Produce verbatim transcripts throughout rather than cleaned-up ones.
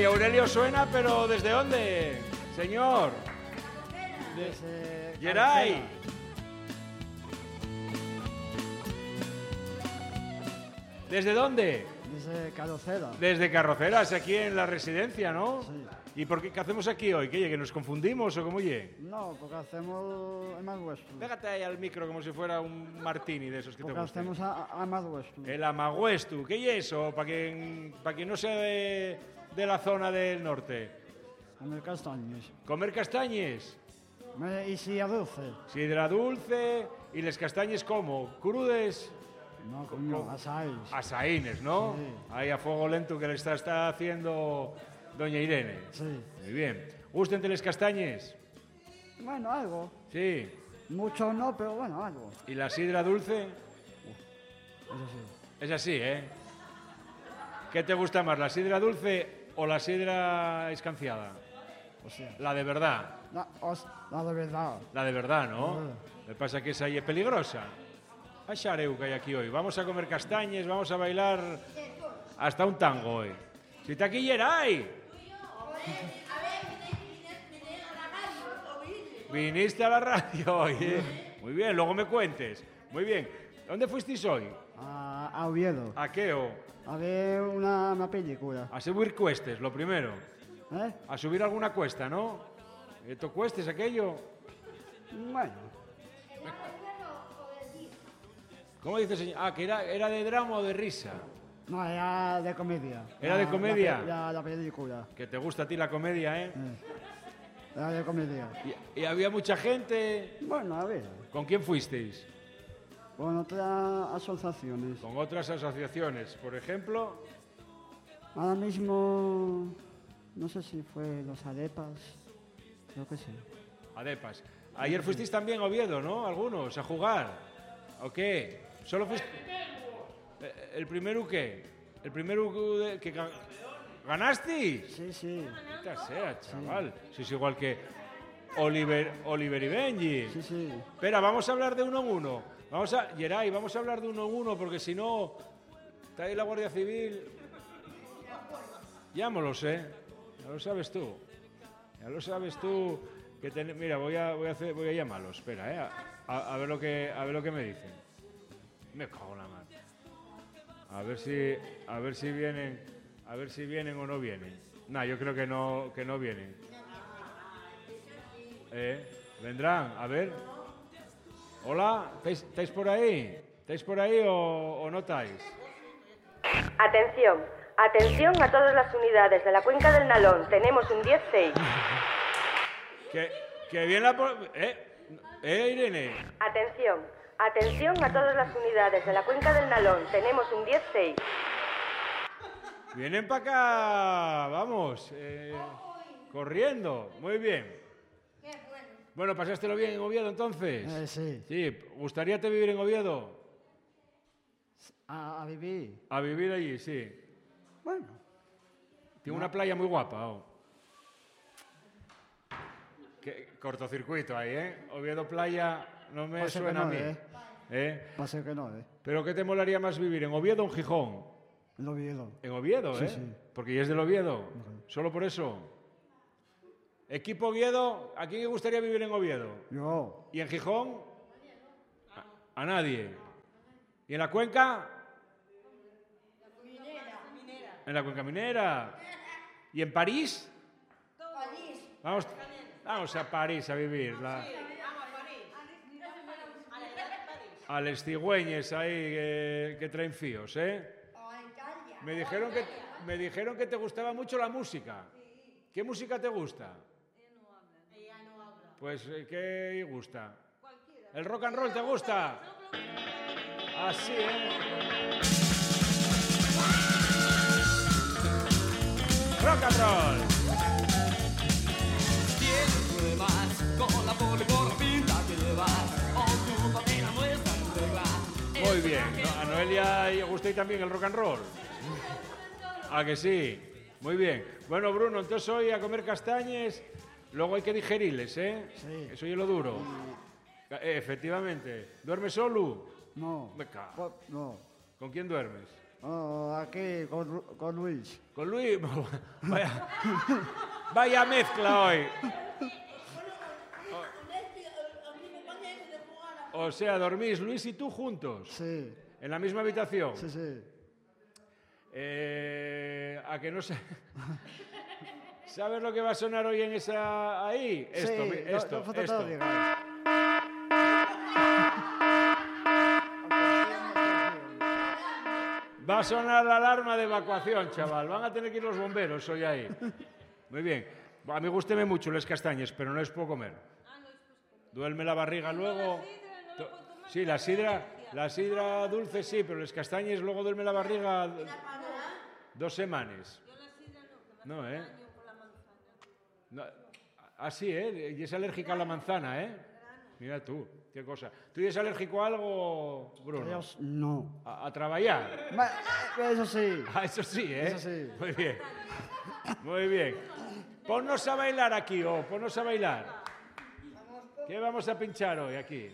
Aurelio suena, pero ¿desde dónde, señor? Desde Geray. ¿Desde dónde? Desde Carrocera. Desde Carroceras, aquí en la residencia, ¿no? Sí. ¿Y por qué, qué hacemos aquí hoy? ¿Qué, que nos confundimos o cómo ye? No, porque hacemos el más vuestro. Pégate ahí al micro como si fuera un martini de esos que Porque te gustan. hacemos a, a más vuestro. El Amaguestu, ¿qué es eso? Para quien, pa quien no sea de, de la zona del norte. Comer castaños. Comer castañes. Me- Y si a dulce. Sidra dulce y les castañes como crudes, No, coño, asáis. asaínes, ¿no? Sí. Ahí a fuego lento que le está, está haciendo doña Irene. Sí. Muy bien. ¿Gusten les castañes? Bueno, algo. Sí. Mucho no, pero bueno, algo. ¿Y la sidra dulce? Eso sí. Es así, ¿eh? ¿Qué te gusta más, la sidra dulce o la sidra escanciada? O sea, La de verdad. la, os- la de verdad. La de verdad, ¿no? Ah. Lo que pasa es que esa ahí es peligrosa. A xareu que hay aquí hoy. Vamos a comer castañes, vamos a bailar hasta un tango hoy. Si está aquí Geray. Viniste a la radio hoy, ¿eh? Muy bien, luego me cuentes. Muy bien. ¿Dónde fuisteis hoy? A, a Oviedo. ¿A qué o? A ver una, una película. A subir cuestes, lo primero. ¿Eh? A subir alguna cuesta, ¿no? ¿Esto cuestes aquello? Bueno, ¿Cómo dice señor? Ah, que era, era de drama o de risa. no, era de comedia. ¿Era de La- comedia? La, pe- la- la película. Que te gusta a ti la comedia, ¿eh? Eh, Era de comedia. Y, y había mucha gente. Bueno, a ver. ¿Con quién fuisteis? Con otras asociaciones. Con otras asociaciones, por ejemplo. Ahora mismo, no sé si fue los Arepas. Creo que sí. Adepas. Ayer fuisteis también a Oviedo, ¿no? Algunos, a jugar. ¿O qué? ¿Solo fuiste? Eh, ¿El primero qué? ¿El primero que, que ga- ganasteis? Sí, sí. Maldita sea, chaval. Sois igual que Oliver, Oliver y Benji. Sí, sí. Espera, vamos a hablar de uno en uno. Vamos a, Geray, vamos a hablar de uno en uno porque si no, está ahí la Guardia Civil. Ya me lo sé. Ya lo sabes tú. Ya lo sabes tú. Que ten- Mira, voy a, voy a hacer, voy a llamarlos. Espera, eh. A, a ver lo que, a ver lo que me dicen. Me cago en la mano. A ver si, a ver si vienen, a ver si vienen o no vienen. Nah, yo creo que no, que no vienen. ¿Eh? ¿Vendrán? A ver. Hola, ¿estáis, estáis por ahí? ¿Estáis por ahí o, o no estáis? Atención, atención a todas las unidades de la cuenca del Nalón. Tenemos un diez seis. Que, que viene la... po- ¿Eh? ¿Eh, Irene? Atención, atención a todas las unidades de la cuenca del Nalón. Tenemos un diez seis. Vienen para acá, vamos, eh, corriendo. Muy bien. Bueno, ¿pasástelo bien en Oviedo entonces? Eh, sí. Sí, ¿gustaríate vivir en Oviedo? A, a vivir. A vivir allí, sí. Bueno. Tiene una playa muy guapa. Oh. Qué cortocircuito ahí, ¿eh? Oviedo Playa no me Puede ser que suena a no, mí. ¿eh? ¿Eh? Va a ser que no, ¿eh? ¿Pero qué te molaría más vivir, en Oviedo o en Gijón? El Oviedo. En Oviedo, Sí, ¿eh? sí. Porque ya es del Oviedo. Solo por eso. Equipo Oviedo, ¿a quién le gustaría vivir en Oviedo? Yo. ¿Y en Gijón? A, a nadie. ¿Y en la cuenca? En la cuenca minera. ¿Y en París? Vamos, vamos a París a vivir. La... A les cigüeñes ahí que, que traen fíos, ¿eh? Me dijeron que, me dijeron que te gustaba mucho la música. ¿Qué música te gusta? Pues, eh, ¿qué gusta? ¿El rock and roll te gusta? Así, ¿eh? Rock and roll. Tienes pruebas con la poli por la pinta que llevas. Ocúpate la muestra en regla. Muy bien. ¿No? ¿A Noelia le gusta también el rock and roll? ¿A que sí? Muy bien. Bueno, Bruno, entonces hoy a comer castañes, luego hay que digerirles, ¿eh? Sí. Eso es lo duro. Eh, efectivamente. ¿Duermes solo? No. Me cago. Po- No. ¿Con quién duermes? Oh, aquí con, Ru- con Luis. Con Luis. Vaya, vaya mezcla hoy. O sea, dormís Luis y tú juntos. Sí, En la misma habitación. sí, sí. Eh, a que no sé. ¿Sabes lo que va a sonar hoy en esa ahí? Esto, sí, mi- lo- esto, lo foto esto. todo, digáis. Va a sonar la alarma de evacuación, chaval. Van a tener que ir los bomberos hoy ahí. Muy bien. A mí gústeme mucho las castañas, pero no les puedo comer. Duerme la barriga luego. To- Sí, la sidra, la sidra dulce sí, pero las castañas luego duerme la barriga dos semanas. No, ¿eh? No, así, ¿eh? Y es alérgica a la manzana, ¿eh? Mira tú, qué cosa. ¿Tú eres alérgico a algo, Bruno? Dios, no. A, a trabajar. Ma- eh, Eso sí. Ah, eso sí, ¿eh? Eso sí. Muy bien. Muy bien. Ponnos a bailar aquí, oh, ponnos a bailar. ¿Qué vamos a pinchar hoy aquí?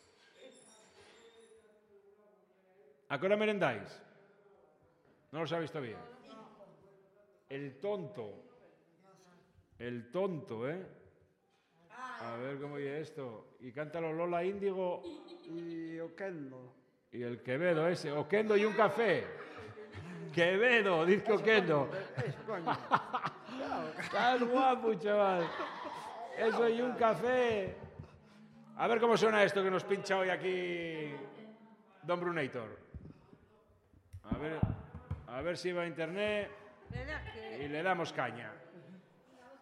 ¿A qué hora merendáis? No lo sabéis todavía. El tonto. El tonto, ¿eh? A ver cómo oye esto. Y cántalo Lola Índigo Y Oquendo. y el Quevedo ese. Oquendo y un café. Quevedo, dice Oquendo. Eso, coño. Estás guapo, chaval. Eso y un café. A ver cómo suena esto que nos pincha hoy aquí Don Brunator. A ver, a ver si va a internet y le damos caña.